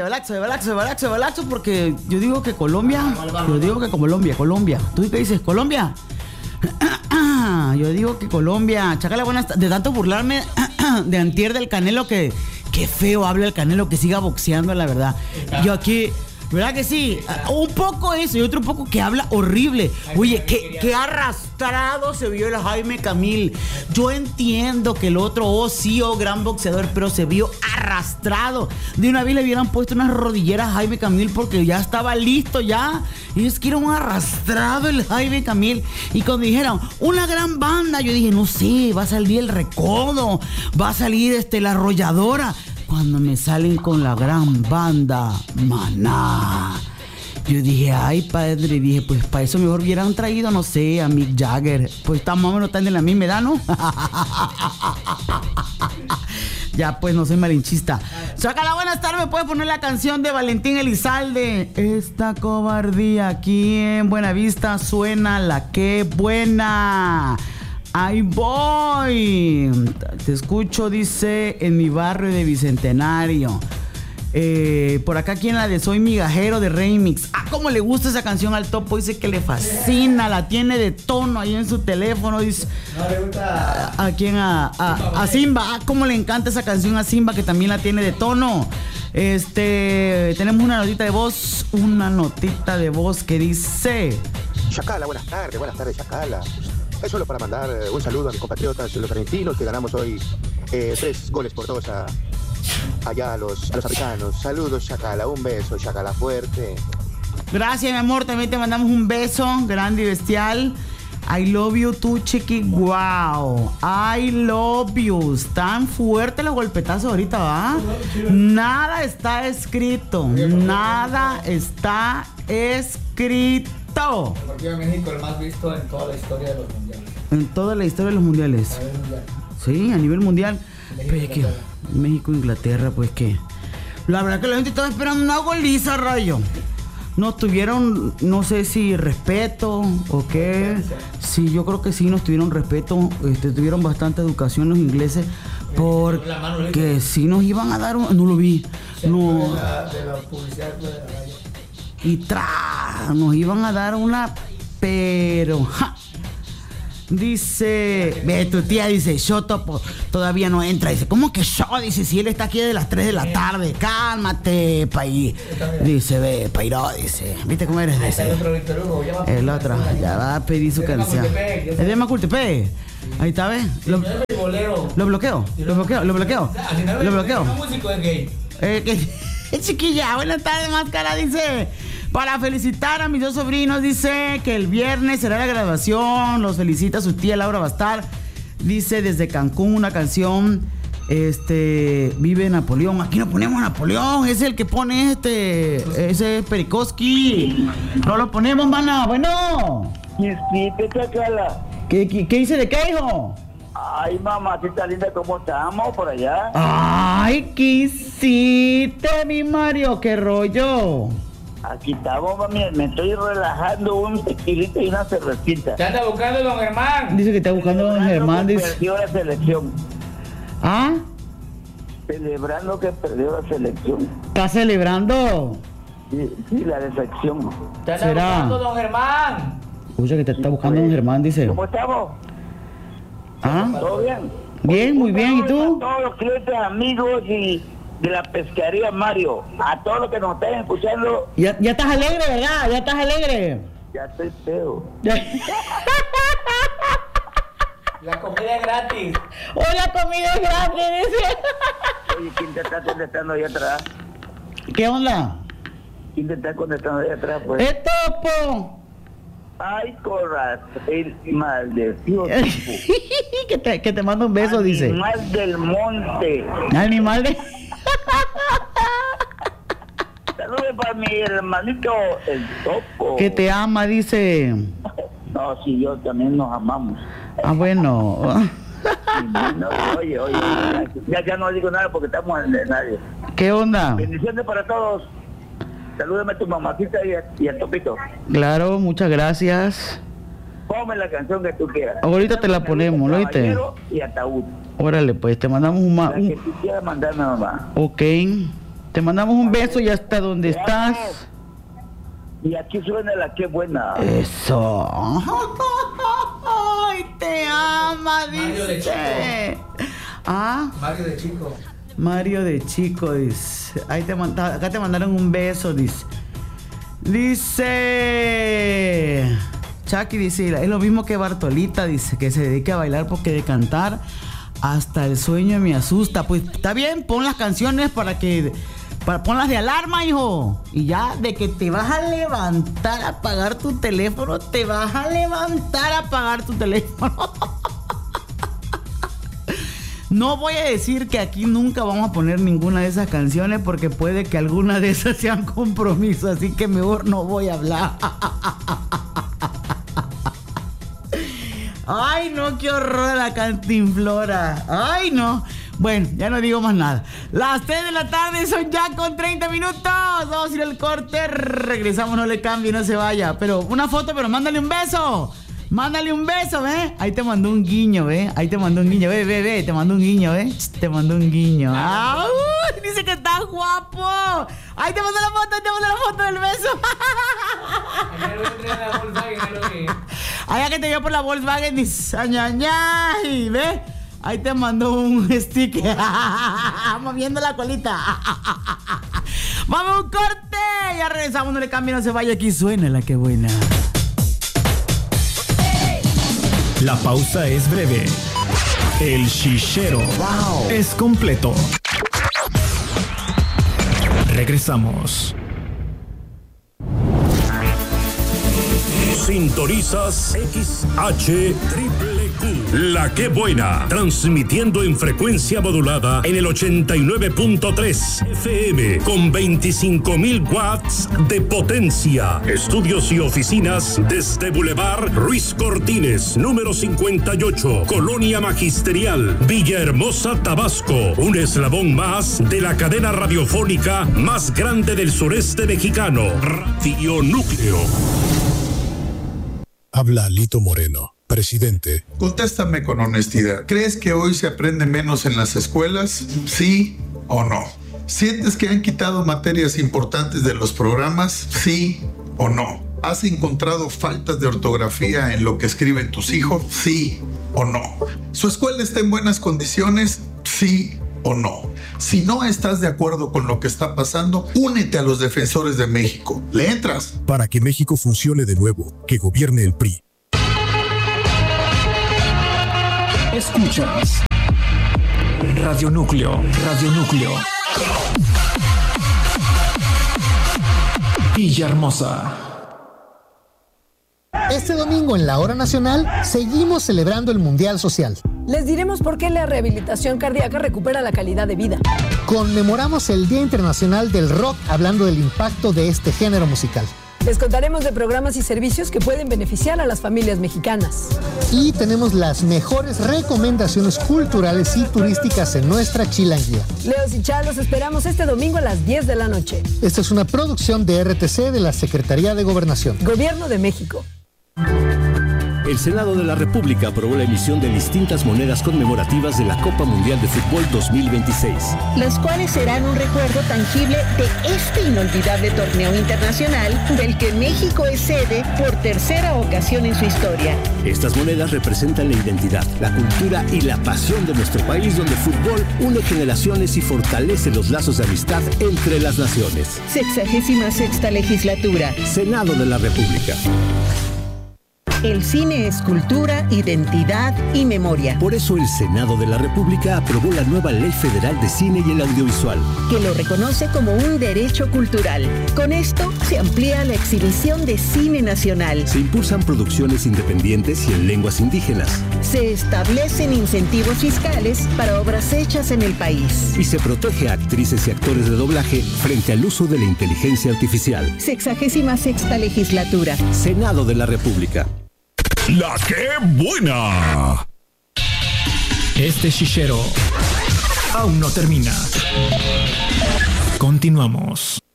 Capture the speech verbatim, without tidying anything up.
Balaxo, de Balaxo, de Balaxo, de Balaxo, porque yo digo que Colombia, yo digo que Colombia, Colombia. ¿Tú qué dices? ¿Colombia? Yo digo que Colombia. Chacala, buenas tardes. De tanto burlarme de antier del Canelo, que qué feo habla el Canelo, que siga boxeando, la verdad. Yo aquí... ¿Verdad que sí? Un poco eso y otro poco que habla horrible. Oye, qué, qué arrastrado se vio el Jaime Camil. Yo entiendo que el otro, oh sí, oh gran boxeador, pero se vio arrastrado. De una vez le hubieran puesto unas rodilleras a Jaime Camil porque ya estaba listo ya. Y es que era un arrastrado el Jaime Camil. Y cuando dijeron, una gran banda, yo dije, no sé, va a salir el Recodo, va a salir este, la Arrolladora. Cuando me salen con la gran banda Maná, yo dije, ay padre, dije, pues para eso mejor hubieran traído, no sé, a Mick Jagger. Pues estamos más o menos tan de la misma edad, ¿no? Ya, pues no soy malinchista. Sácala, buenas tardes, me puedes poner la canción de Valentín Elizalde. Esta cobardía aquí en Buenavista suena la que buena. Ahí voy. Te escucho, dice, en mi barrio de Bicentenario. Eh, por acá, ¿quién la de Soy Migajero de Remix? Ah, cómo le gusta esa canción al Topo. Dice que le fascina, la tiene de tono ahí en su teléfono. Dice, no le gusta. ¿A, a quién? A, a, a Simba. Ah, cómo le encanta esa canción a Simba, que también la tiene de tono. Este, tenemos una notita de voz. Una notita de voz que dice: Chacala, buenas tardes, buenas tardes, Chacala. Es solo para mandar un saludo a mis compatriotas, los argentinos, que ganamos hoy eh, tres goles por dos a, allá a los, a los africanos. Saludos, Chacala, un beso, Chacala, fuerte. Gracias, mi amor, también te mandamos un beso grande y bestial. I love you, tú, chiqui, wow. I love you. Están fuertes los golpetazos ahorita, ¿va? Nada está escrito, nada está escrito. El partido de México, el más visto en toda la historia de los mundiales. En toda la historia de los mundiales. A nivel mundial. Sí, a nivel mundial. México, Pero es que Inglaterra. México, Inglaterra, pues que. La verdad que la gente estaba esperando una goliza, rayo. Nos tuvieron, no sé si respeto o qué. Sí, yo creo que sí nos tuvieron respeto. Este, tuvieron bastante educación los ingleses. Porque sí nos iban a dar un. No lo vi. No. De la, de la publicidad de la radio. Y tra, nos iban a dar una, pero ja. Dice, ve tu tía, dice, yo Topo todavía no entra. Dice, ¿cómo que yo? Dice, si él está aquí desde las tres de la tarde, cálmate, paí. Dice, ve, Pairó, dice, ¿viste cómo eres? Dice, el otro, ya va a pedir su canción. ¿Es de Macultepec? Ahí está, ¿ves? Lo, lo bloqueo, lo bloqueo, lo bloqueo, lo bloqueo. Eh, que, chiquilla, buenas tardes, Máscara, dice, para felicitar a mis dos sobrinos, dice que el viernes será la graduación, los felicita su tía Laura Bastar, dice desde Cancún una canción, este, vive Napoleón, aquí no ponemos Napoleón, es el que pone este, ese es Perikoski, no lo ponemos, mana, bueno. ¿Qué, qué, qué dice de qué, hijo? Ay, mamacita linda, ¿cómo estamos por allá? Ay, ¿qué hiciste, mi Mario? ¿Qué rollo? Aquí estamos, mami, me estoy relajando un tequilito y una cervecita. ¿Te anda buscando don Germán? Dice que está buscando a don Germán. Dice... Perdió la selección. ¿Ah? Celebrando que perdió la selección. ¿Está celebrando? Sí, sí, la decepción. ¿Te anda ¿Será? buscando don Germán? Escucha que te está buscando don Germán, dice. ¿Cómo estamos? ¿Ah? ¿Todo bien? Bien, muy bien, ¿y tú? A todos los clientes, amigos y de la pescaría Mario, a todos los que nos estén escuchando. Ya, ya estás alegre, ¿verdad? Ya estás alegre. Ya estoy feo. Ya... La comida es gratis. ¡Oh, la comida es gratis! Dice. Oye, ¿quién te está contestando ahí atrás? ¿Qué onda? ¿Quién te está contestando ahí atrás, pues? ¡Es Topo! Ay, corazón, el maldecido. que, te, que te manda un beso, dice. Animal del monte. Animal de... Saludos para mi hermanito, el Topo. que te ama, dice. No, sí, yo también nos amamos. Ah, bueno. No, oye, oye, ya, ya no digo nada porque estamos en el nadie. ¿Qué onda? Bendiciones para todos. Salúdame a tu mamacita y, a, y al Topito. Claro, muchas gracias. Ponme la canción que tú quieras. Ahorita te la ponemos, ¿lo oíste? Caballero y ataúd. Órale, pues te mandamos un... Ma La que tú quieras mandarme, mamá. Ok, Te mandamos un beso y hasta donde estás. Y aquí suena la que buena. Eso. Ay, te ama, Mario de dice. Chico. Ah, Mario de Chico. Mario de Chico, dice. Ahí te manda, acá te mandaron un beso, dice. Dice. Chucky dice, es lo mismo que Bartolita, dice, que se dedique a bailar porque de cantar hasta el sueño me asusta. Pues está bien, pon las canciones para que... Para, ponlas de alarma, hijo. Y ya de que te vas a levantar a apagar tu teléfono, te vas a levantar a apagar tu teléfono. No voy a decir que aquí nunca vamos a poner ninguna de esas canciones porque puede que alguna de esas sean compromiso, así que mejor no voy a hablar. Ay, no, qué horror la Cantinflora. Ay, no. Bueno, ya no digo más nada. Las tres de la tarde son ya con treinta minutos. Vamos a ir al corte. Regresamos, no le cambie, no se vaya. Pero una foto, pero mándale un beso. Mándale un beso, ¿eh? Ahí te mandó un guiño, ¿eh? Ahí te mandó un guiño. Ve, ve, ve. Te mandó un guiño, ¿eh? Te mandó un guiño. ¡Ah! Uh, dice que estás guapo. Ahí te mandó la foto, ahí te mandó la foto del beso. Allá que te vio por la Volkswagen, dice, añañay, ¿ve? Ahí te mandó un sticker moviendo la colita. Vamos a un corte. Ya regresamos, no le cambie, no se vaya. Aquí suena la que buena. La pausa es breve. El chichero wow. es completo. Regresamos. Sintonizas X H Triple Q. La que buena. Transmitiendo en frecuencia modulada en el ochenta y nueve punto tres F M con veinticinco mil watts de potencia. Estudios y oficinas desde Boulevard Ruiz Cortines, número cincuenta y ocho, Colonia Magisterial, Villahermosa, Tabasco. Un eslabón más de la cadena radiofónica más grande del sureste mexicano. Radio Núcleo. Habla Lito Moreno, presidente. Contéstame con honestidad. ¿Crees que hoy se aprende menos en las escuelas? ¿Sí o no? ¿Sientes que han quitado materias importantes de los programas? ¿Sí o no? ¿Has encontrado faltas de ortografía en lo que escriben tus hijos? ¿Sí o no? ¿Su escuela está en buenas condiciones? ¿Sí o no? Si no estás de acuerdo con lo que está pasando, únete a los defensores de México. ¿Le entras? Para que México funcione de nuevo, que gobierne el P R I. Escuchas Radio Núcleo, Radio Núcleo. Villahermosa. Este domingo en la Hora Nacional seguimos celebrando el Mundial Social. Les diremos por qué la rehabilitación cardíaca recupera la calidad de vida. Conmemoramos el Día Internacional del Rock hablando del impacto de este género musical. Les contaremos de programas y servicios que pueden beneficiar a las familias mexicanas. Y tenemos las mejores recomendaciones culturales y turísticas en nuestra chilanguía. Leos y Chá, los esperamos este domingo a las diez de la noche. Esta es una producción de R T C de la Secretaría de Gobernación. Gobierno de México. El Senado de la República aprobó la emisión de distintas monedas conmemorativas de la Copa Mundial de Fútbol dos mil veintiséis. Las cuales serán un recuerdo tangible de este inolvidable torneo internacional del que México es sede por tercera ocasión en su historia. Estas monedas representan la identidad, la cultura y la pasión de nuestro país, donde el fútbol une generaciones y fortalece los lazos de amistad entre las naciones. Sexagésima sexta legislatura. Senado de la República. El cine es cultura, identidad y memoria. Por eso el Senado de la República aprobó la nueva Ley Federal de Cine y el Audiovisual, que lo reconoce como un derecho cultural. Con esto se amplía la exhibición de cine nacional. Se impulsan producciones independientes y en lenguas indígenas. Se establecen incentivos fiscales para obras hechas en el país. Y se protege a actrices y actores de doblaje frente al uso de la inteligencia artificial. Sexagésima sexta legislatura. Senado de la República. La que buena. Este chichero aún no termina. Continuamos.